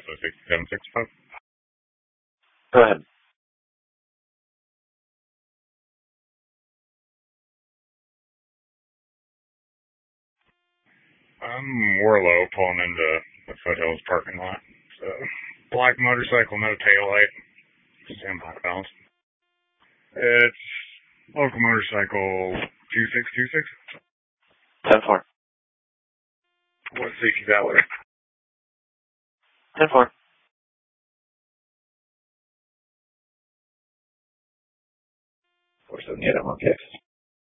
ISO 6765. Go ahead. I'm Warlow pulling into the Foothills parking lot. So, black motorcycle, no taillight. Semi-balanced. It's local motorcycle 2626. 10-4. What safety valid? 10-4. Of course, I'm okay.